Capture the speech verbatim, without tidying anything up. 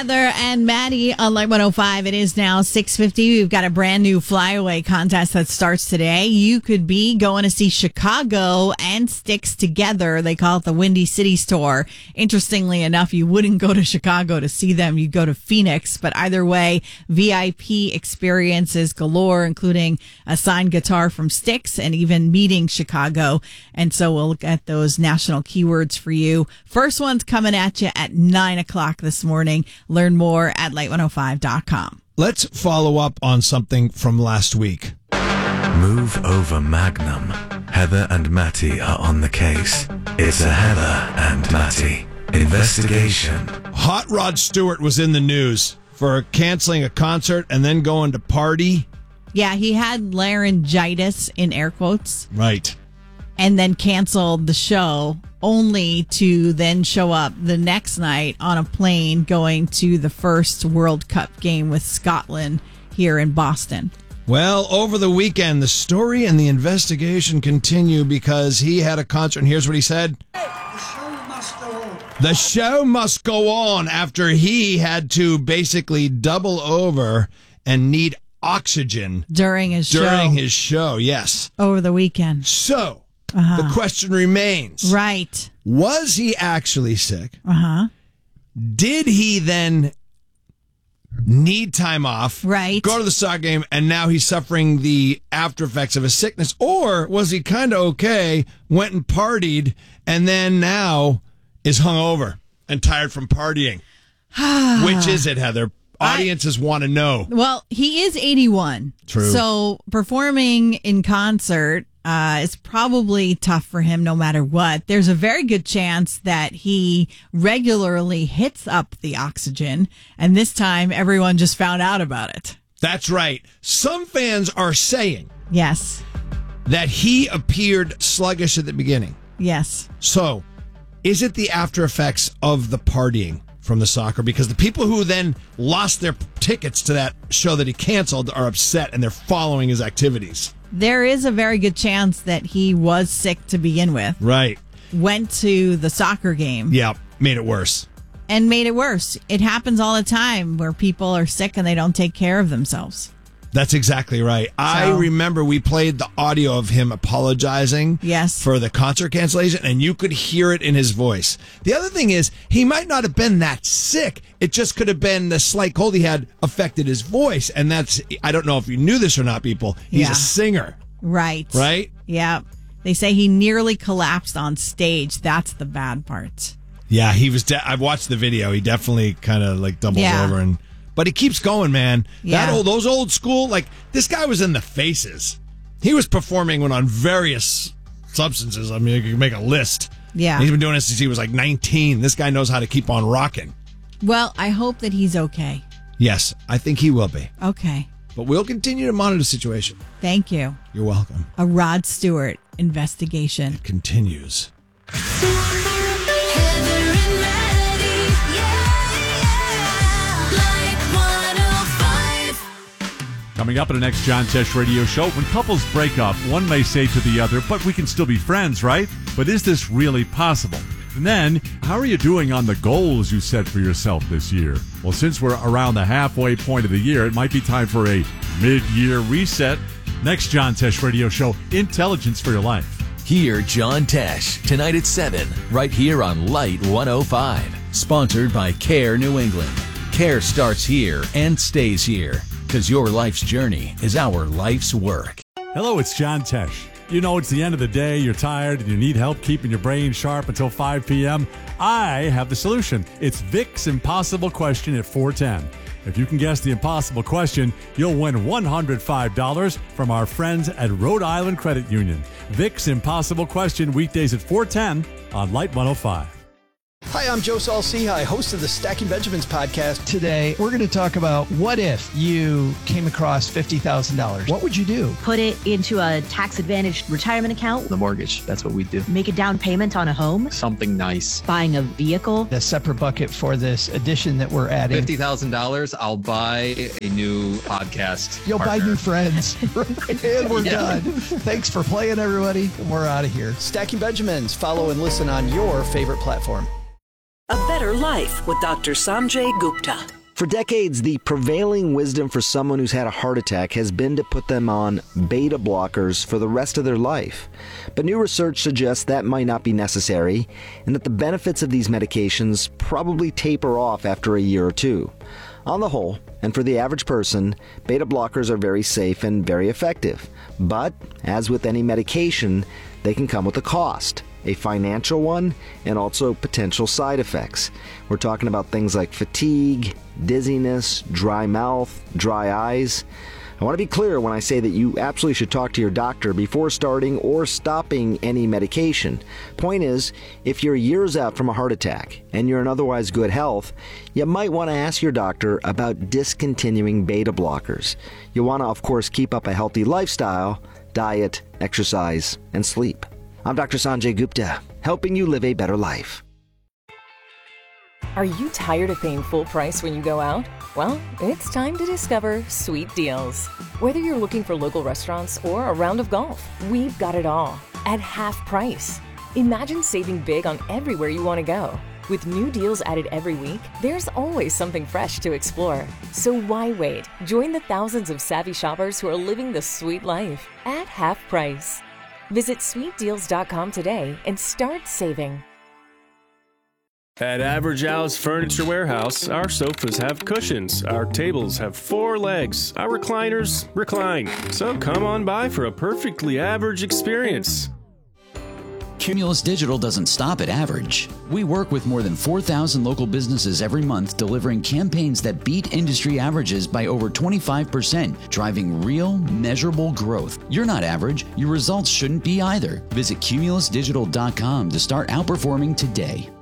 Heather and Maddie on Light one oh five. It is now six fifty. We've got a brand new flyaway contest that starts today. You could be going to see Chicago and Styx together. They call it the Windy City Tour. Interestingly enough, you wouldn't go to Chicago to see them. You'd go to Phoenix. But either way, V I P experiences galore, including a signed guitar from Styx and even meeting Chicago. And so we'll look at those national keywords for you. First one's coming at you at nine o'clock this morning. Learn more at light one oh five dot com. Let's follow up on something from last week. Move over, Magnum. Heather and Matty are on the case. It's a Heather and Matty investigation. Hot Rod Stewart was in the news for canceling a concert and then going to party. Yeah, he had laryngitis, in air quotes. Right. And then canceled the show, only to then show up the next night on a plane going to the first World Cup game with Scotland here in Boston. Well, over the weekend, the story and the investigation continue because he had a concert, and here's what he said. The show must go on. The show must go on after he had to basically double over and need oxygen During his during show. his show, yes. Over the weekend. So, Uh-huh. the question remains. Right. Was he actually sick? Uh-huh. Did he then need time off? Right. Go to the soccer game, and now he's suffering the after effects of his sickness? Or was he kind of okay, went and partied, and then now is hungover and tired from partying? Which is it, Heather? Audiences want to know. Well, he is eighty-one. True. So performing in concert uh, is probably tough for him no matter what. There's a very good chance that he regularly hits up the oxygen, and this time everyone just found out about it. That's right. Some fans are saying Yes. that he appeared sluggish at the beginning. Yes. So, is it the after effects of the partying from the soccer? Because the people who then lost their tickets to that show that he canceled are upset and they're following his activities. There is a very good chance that he was sick to begin with, Right. went to the soccer game, Yeah, made it worse. and made it worse. It happens all the time where people are sick and they don't take care of themselves. That's exactly right. I remember we played the audio of him apologizing Yes. for the concert cancellation, and you could hear it in his voice. The other thing is, he might not have been that sick. It just could have been the slight cold he had affected his voice. And that's, I don't know if you knew this or not, people. He's Yeah. a singer, Right. right? Yeah. They say he nearly collapsed on stage. That's the bad part. Yeah, he was. De- I've watched the video. He definitely kind of like doubles Yeah. over, and but he keeps going, man. Yeah. That old, those old school, like this guy was in the Faces. He was performing when on various substances. I mean, you can make a list. Yeah. He's been doing this since he was like nineteen. This guy knows how to keep on rocking. Well, I hope that he's okay. Yes, I think he will be. Okay. But we'll continue to monitor the situation. Thank you. You're welcome. A Rod Stewart investigation. Continues. Coming up in the next John Tesh radio show, when couples break up, one may say to the other, but we can still be friends, right? But is this really possible? And then, how are you doing on the goals you set for yourself this year? Well, since we're around the halfway point of the year, it might be time for a mid-year reset. Next John Tesh radio show, Intelligence for Your Life. Hear John Tesh tonight at seven, right here on Light one oh five. Sponsored by Care New England. Care starts here and stays here, because your life's journey is our life's work. Hello, it's John Tesh. You know, it's the end of the day, you're tired, and you need help keeping your brain sharp until five p.m. I have the solution. It's Vic's Impossible Question at four ten. If you can guess the impossible question, you'll win one hundred five dollars from our friends at Rhode Island Credit Union. Vic's Impossible Question, weekdays at four ten on Light one oh five. Hi, I'm Joe Saul-Sehy, host of the Stacking Benjamins podcast. Today, we're going to talk about what if you came across fifty thousand dollars? What would you do? Put it into a tax-advantaged retirement account. The mortgage, that's what we do. Make a down payment on a home. Something nice. Buying a vehicle. A separate bucket for this addition that we're adding. fifty thousand dollars, I'll buy a new podcast You'll partner. buy new friends. And we're Yeah. done. Thanks for playing, everybody. And we're out of here. Stacking Benjamins. Follow and listen on your favorite platform. A better life with Doctor Sanjay Gupta. For decades, the prevailing wisdom for someone who's had a heart attack has been to put them on beta blockers for the rest of their life. But new research suggests that might not be necessary, and that the benefits of these medications probably taper off after a year or two. On the whole, and for the average person, beta blockers are very safe and very effective. But, as with any medication, they can come with a cost. A financial one, and also potential side effects. We're talking about things like fatigue, dizziness, dry mouth, dry eyes. I want to be clear when I say that you absolutely should talk to your doctor before starting or stopping any medication. Point is, if you're years out from a heart attack and you're in otherwise good health, you might want to ask your doctor about discontinuing beta blockers. You want to, of course, keep up a healthy lifestyle, diet, exercise, and sleep. I'm Doctor Sanjay Gupta, helping you live a better life. Are you tired of paying full price when you go out? Well, it's time to discover Sweet Deals. Whether you're looking for local restaurants or a round of golf, we've got it all at half price. Imagine saving big on everywhere you want to go. With new deals added every week, there's always something fresh to explore. So why wait? Join the thousands of savvy shoppers who are living the sweet life at half price. Visit sweet deals dot com today and start saving. At Average Al's Furniture Warehouse, our sofas have cushions, our tables have four legs, our recliners recline. So come on by for a perfectly average experience. Cumulus Digital doesn't stop at average. We work with more than four thousand local businesses every month, delivering campaigns that beat industry averages by over twenty-five percent, driving real, measurable growth. You're not average. Your results shouldn't be either. Visit cumulus digital dot com to start outperforming today.